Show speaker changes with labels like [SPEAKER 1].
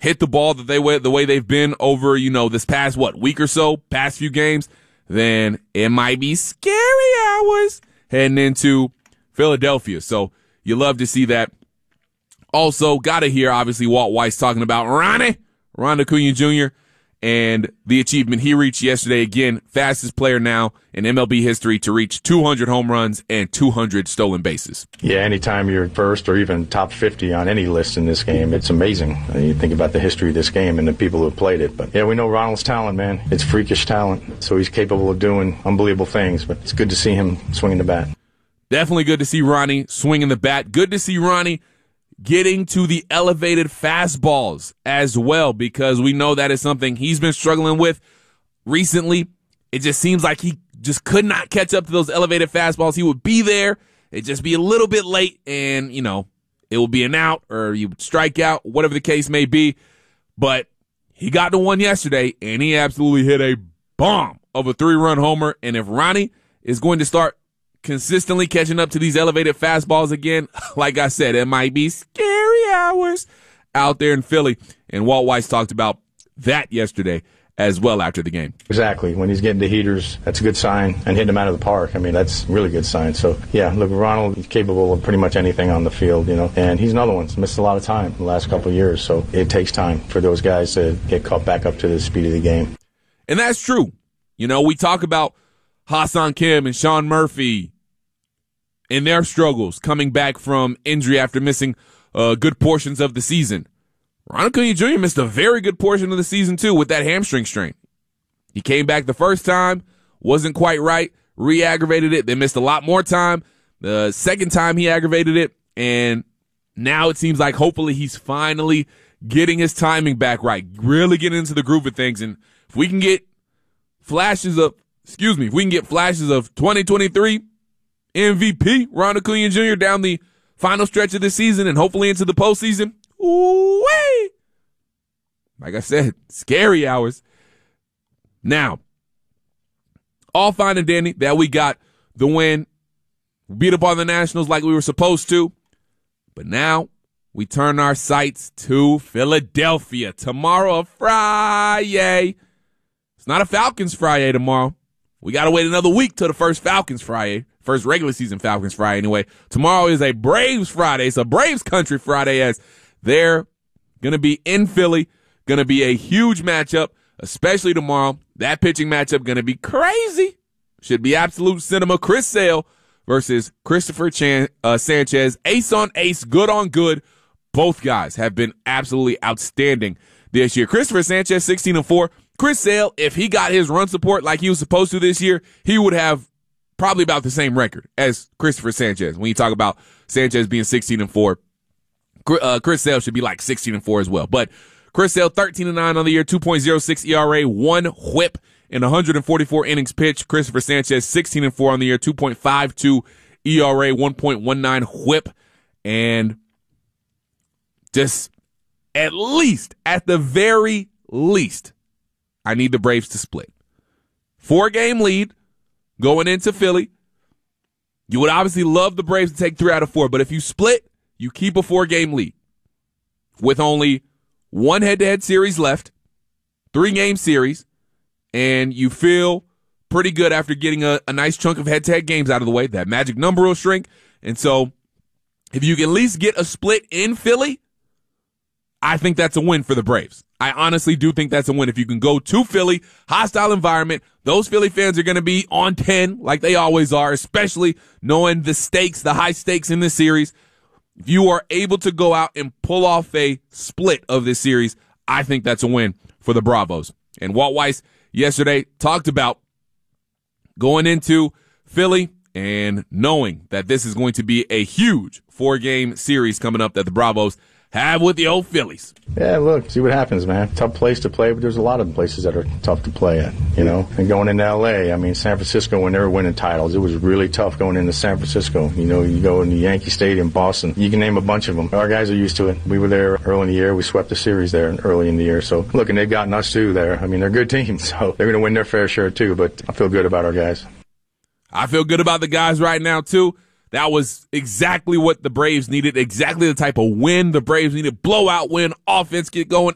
[SPEAKER 1] hit the ball the way they've been over, this past, week or so, past few games, then it might be scary hours heading into Philadelphia. So you love to see that. Also, got to hear, obviously, Walt Weiss talking about Ron Acuna Jr., and the achievement he reached yesterday. Again, fastest player now in MLB history to reach 200 home runs and 200 stolen bases.
[SPEAKER 2] Yeah, anytime you're first or even top 50 on any list in this game, it's amazing. You think about the history of this game and the people who have played it. But yeah, we know Ronald's talent, man. It's freakish talent. So he's capable of doing unbelievable things. But it's good to see him swinging the bat.
[SPEAKER 1] Definitely good to see Ronnie swinging the bat. Good to see Ronnie getting to the elevated fastballs as well, because we know that is something he's been struggling with recently. It just seems like he just could not catch up to those elevated fastballs. He would be there. It'd just be a little bit late, and, it will be an out or you would strike out, whatever the case may be. But he got to one yesterday, and he absolutely hit a bomb of a 3-run homer. And if Ronnie is going to start consistently catching up to these elevated fastballs again, like I said, it might be scary hours out there in Philly. And Walt Weiss talked about that yesterday as well after the game.
[SPEAKER 2] Exactly. When he's getting the heaters, that's a good sign. And hitting them out of the park, that's a really good sign. So, yeah, look, Ronald is capable of pretty much anything on the field, And he's another one. He's missed a lot of time in the last couple of years. So it takes time for those guys to get caught back up to the speed of the game.
[SPEAKER 1] And that's true. We talk about Ha-Seong Kim and Sean Murphy and their struggles coming back from injury after missing good portions of the season. Ron Acuna Jr. missed a very good portion of the season, too, with that hamstring strain. He came back the first time, wasn't quite right, re-aggravated it, then missed a lot more time. The second time he aggravated it, and now it seems like hopefully he's finally getting his timing back right, really getting into the groove of things. And if we can get flashes of 2023 MVP Ron Acuna Jr. down the final stretch of the season and hopefully into the postseason, ooh-wee! Like I said, scary hours. Now, all fine and dandy that we got the win, beat up on the Nationals like we were supposed to, but now we turn our sights to Philadelphia tomorrow, Friday. It's not a Falcons Friday tomorrow. We got to wait another week till the first Falcons Friday. First regular season Falcons Friday anyway. Tomorrow is a Braves Friday. It's a Braves Country Friday as they're going to be in Philly. Going to be a huge matchup, especially tomorrow. That pitching matchup going to be crazy. Should be absolute cinema. Chris Sale versus Christopher Sanchez. Ace on ace, good on good. Both guys have been absolutely outstanding this year. Christopher Sanchez, 16-4. Chris Sale, if he got his run support like he was supposed to this year, he would have probably about the same record as Christopher Sanchez. When you talk about Sanchez being 16-4, Chris Sale should be like 16-4 as well. But Chris Sale, 13-9 on the year, 2.06 ERA, 1 whip in 144 innings pitched. Christopher Sanchez, 16-4 on the year, 2.52 ERA, 1.19 whip. And just at the very least, I need the Braves to split. 4-game lead going into Philly. You would obviously love the Braves to take 3 out of 4, but if you split, you keep a 4-game lead with only 1 head-to-head series left, 3-game series, and you feel pretty good after getting a nice chunk of head-to-head games out of the way. That magic number will shrink. And so if you can at least get a split in Philly, I think that's a win for the Braves. I honestly do think that's a win. If you can go to Philly, hostile environment, those Philly fans are going to be on 10 like they always are, especially knowing the stakes, the high stakes in this series. If you are able to go out and pull off a split of this series, I think that's a win for the Bravos. And Walt Weiss yesterday talked about going into Philly and knowing that this is going to be a huge 4-game series coming up that the Bravos have with the old Phillies.
[SPEAKER 2] Yeah, look, see what happens, man. Tough place to play, but there's a lot of places that are tough to play at, And going into L.A., San Francisco, when they were winning titles, it was really tough going into San Francisco. You go into Yankee Stadium, Boston, you can name a bunch of them. Our guys are used to it. We were there early in the year. We swept the series there early in the year. So, look, and they've gotten us, too, there. They're good teams, so they're going to win their fair share, too, but I feel good about our guys.
[SPEAKER 1] I feel good about the guys right now, too. That was exactly what the Braves needed, exactly the type of win the Braves needed. Blowout win, offense get going,